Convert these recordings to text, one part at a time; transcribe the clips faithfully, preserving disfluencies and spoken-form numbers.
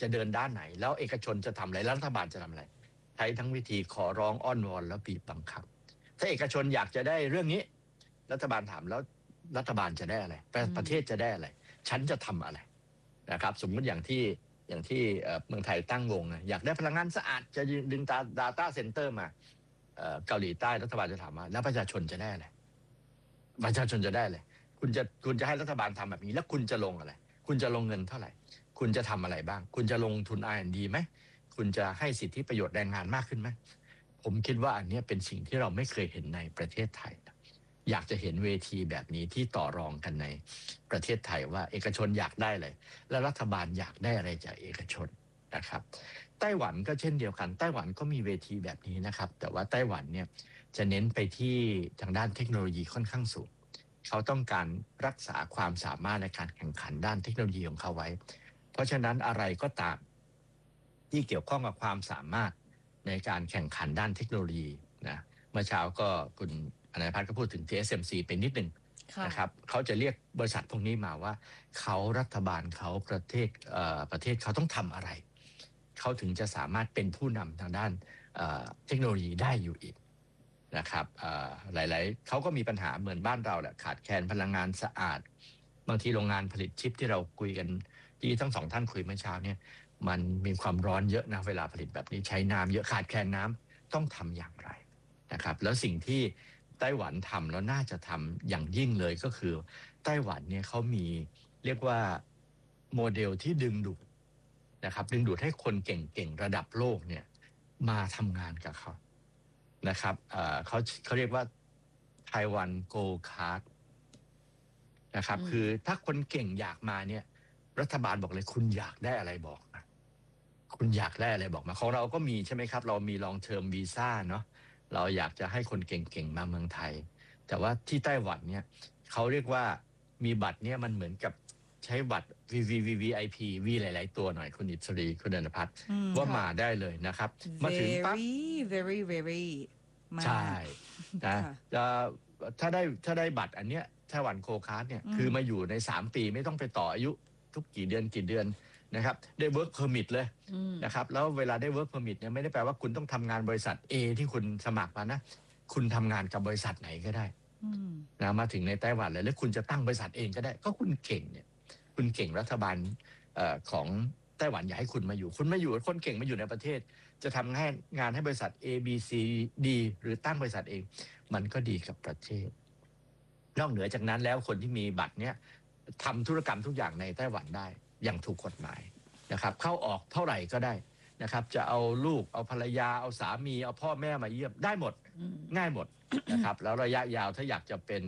จะเดินด้านไหนแล้วเอกชนจะทำอะไรรัฐบาลจะทำอะไรใช้ทั้งวิธีขอร้องอ้อนวอนแล้วบีบบังคับถ้าเอกชนอยากจะได้เรื่องนี้รัฐบาลถามแล้วรัฐบาลจะได้อะไรประเทศจะได้อะไรฉันจะทำอะไรนะครับสมมติอย่างที่อย่างที่เมืองไทยตั้งวงอยากได้พลังงานสะอาดจะดึง data center มาเกาหลีใต้รัฐบาลจะถามว่าแล้วประชาชนจะได้อะไรประชาชนจะได้อะไรคุณจะคุณจะให้รัฐบาลทำแบบนี้แล้วคุณจะลงอะไรคุณจะลงเงินเท่าไหร่คุณจะทำอะไรบ้างคุณจะลงทุน อาร์ แอนด์ ดี ไหมคุณจะให้สิทธิประโยชน์แรงงานมากขึ้นไหมผมคิดว่าอันนี้เป็นสิ่งที่เราไม่เคยเห็นในประเทศไทยอยากจะเห็นเวทีแบบนี้ที่ต่อรองกันในประเทศไทยว่าเอกชนอยากได้อะไรและรัฐบาลอยากได้อะไรจากเอกชนนะครับไต้หวันก็เช่นเดียวกันไต้หวันก็มีเวทีแบบนี้นะครับแต่ว่าไต้หวันเนี่ยจะเน้นไปที่ทางด้านเทคโนโลยีค่อนข้างสูงเขาต้องการรักษาความสามารถในการแข่งขันด้านเทคโนโลยีของเขาไว้เพราะฉะนั้นอะไรก็ตามที่เกี่ยวข้องกับความสามารถในการแข่งขันด้านเทคโนโลยีนะเมื่อเช้าก็คุณอนันตพัฒน์ก็พูดถึง ที เอส เอ็ม ซี เป็นนิดหนึ่งนะครับเขาจะเรียกบริษัทพวกนี้มาว่าเขารัฐบาลเขาประเทศประเทศเขาต้องทำอะไรเขาถึงจะสามารถเป็นผู้นำทางด้านเทคโนโลยีได้อยู่อีกนะครับหลายๆเขาก็มีปัญหาเหมือนบ้านเราแหละขาดแคลนพลังงานสะอาดบางทีโรงงานผลิตชิปที่เราคุยกันที่ทั้งสองท่านคุยเมื่อเช้าเนี่ยมันมีความร้อนเยอะนะเวลาผลิตแบบนี้ใช้น้ำเยอะขาดแคลนน้ำต้องทำอย่างไรนะครับแล้วสิ่งที่ไต้หวันทำแล้วน่าจะทำอย่างยิ่งเลยก็คือไต้หวันเนี่ยเขามีเรียกว่าโมเดลที่ดึงดูดนะครับดึงดูดให้คนเก่งๆระดับโลกเนี่ยมาทำงานกับเขานะครับเอ่อเขาเขาเรียกว่าไต้หวันโกลด์คาร์ดนะครับคือถ้าคนเก่งอยากมาเนี่ยรัฐบาลบอกเลยคุณอยากได้อะไรบอกนะคุณอยากได้อะไรบอกมาของเราก็มีใช่ไหมครับเรามีลองเทอมวีซ่าเนาะเราอยากจะให้คนเก่งๆมาเมืองไทยแต่ว่าที่ไต้หวันเนี่ยเขาเรียกว่ามีบัตรเนี่ยมันเหมือนกับใช้บัตร วี วี วี วี ไอ พี วีหลายๆตัวหน่อยคุณอิสรีคุณอนันตพัฒน์ว่ามาได้เลยนะครับมาถึงปั๊บ very very ใช่นะถ้าได้ถ้าได้บัตรอันเนี้ยไต้หวันโกลด์คาร์ดเนี่ยคือมาอยู่ในสามปีไม่ต้องไปต่ออายุทุกกี่เดือนกี่เดือนนะครับได้ work permit เลยนะครับแล้วเวลาได้ work permit เนี่ยไม่ได้แปลว่าคุณต้องทำงานบริษัท A ที่คุณสมัครมานะคุณทำงานกับบริษัทไหนก็ได้นะมาถึงในไต้หวันเลยแล้วคุณจะตั้งบริษัทเองก็ได้ก็คุณเก่งเนี่ยคุณเก่งรัฐบาลของไต้หวันอยากให้คุณมาอยู่คุณมาอยู่คนเก่งมาอยู่ในประเทศจะทำให้งานให้บริษัท A B C D หรือตั้งบริษัทเองมันก็ดีกับประเทศนอกเหนือจากนั้นแล้วคนที่มีบัตรเนี้ยทำธุรกรรมทุกอย่างในไต้หวันได้อย่างถูกกฎหมายนะครับเข้าออกเท่าไหร่ก็ได้นะครับจะเอาลูกเอาภรรยาเอาสามีเอาพ่อแม่มาเยี่ยมได้หมดง่ายหมดนะครับแล้วระยะยาวถ้าอยากจะเป็น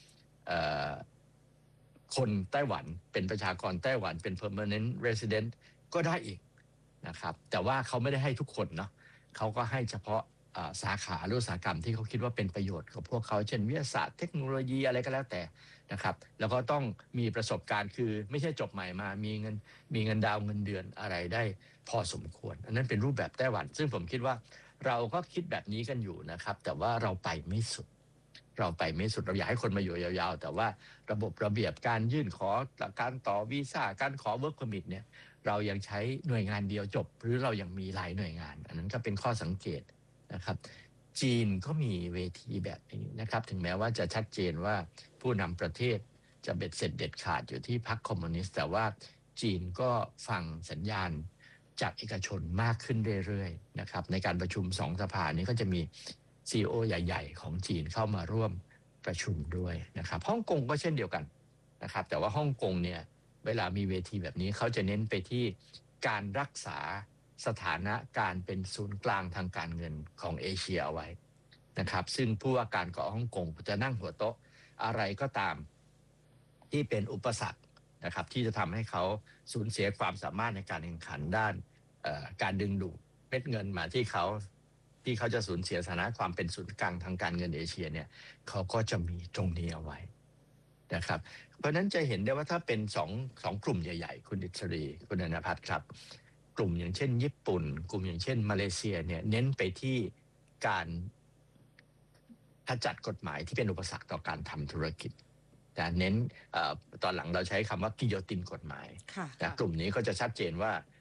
คนไต้หวันเป็นประชากรไต้หวันเป็น permanent resident ก็ได้อีกนะครับแต่ว่าเขาไม่ได้ให้ทุกคนเนาะเขาก็ให้เฉพาะสาขาหรืออุตสาหกรรมที่เขาคิดว่าเป็นประโยชน์กับพวกเขาเช่นวิทยาศาสตร์เทคโนโลยีอะไรก็แล้วแต่นะครับแล้วก็ต้องมีประสบการณ์คือไม่ใช่จบใหม่มามีเงินมีเงินดาวเงินเดือนอะไรได้พอสมควรอันนั้นเป็นรูปแบบไต้หวันซึ่งผมคิดว่าเราก็คิดแบบนี้กันอยู่นะครับแต่ว่าเราไปไม่สุดเราไปไม่สุดเราอยากให้คนมาอยู่ยาวๆแต่ว่าระบบระเบียบการยื่นขอการต่อวีซ่าการขอ work permit เนี่ยเรายังใช้หน่วยงานเดียวจบหรือเรายังมีหลายหน่วยงานอันนั้นก็เป็นข้อสังเกตนะครับจีนก็มีเวทีแบบนี้นะครับถึงแม้ว่าจะชัดเจนว่าผู้นำประเทศจะเบ็ดเสร็จเด็ดขาดอยู่ที่พรรคคอมมิวนิสต์แต่ว่าจีนก็ฟังสัญญาณจากเอกชนมากขึ้นเรื่อยๆนะครับในการประชุมสองสภานี้ก็จะมี ซี อี โอ ใหญ่ๆของจีนเข้ามาร่วมประชุมด้วยนะครับฮ่องกงก็เช่นเดียวกันนะครับแต่ว่าฮ่องกงเนี่ยเวลามีเวทีแบบนี้เขาจะเน้นไปที่การรักษาสถานะการเป็นศูนย์กลางทางการเงินของเอเชียเอาไว้นะครับซึ่งผู้ว่าการของฮ่องกงจะนั่งหัวโต๊ะอะไรก็ตามที่เป็นอุปสรรคนะครับที่จะทำให้เขาสูญเสียความสามารถในการแข่งขันด้านการดึงดูดเม็ดเงินมาที่เขาที่เขาจะสูญเสียสถานะความเป็นศูนย์กลางทางการเงินเอเชียเนี่ยเขาก็จะมีตรงนี้เอาไว้นะครับเพราะนั้นจะเห็นได้ว่าถ้าเป็นสองสองกลุ่มใหญ่ๆคุณอิสรีคุณอนันตพัฒน์ครับกลุ่มอย่างเช่นญี่ปุ่นกลุ่มอย่างเช่นมาเลเซียเนี่ยเน้นไปที่การขจัดกฎหมายที่เป็นอุปสรรคต่อการทำธุรกิจแต่เน้นตอนหลังเราใช้คำว่ากิโยตินกฎหมายแต่กลุ่มนี้ก็จะชัดเจนว่า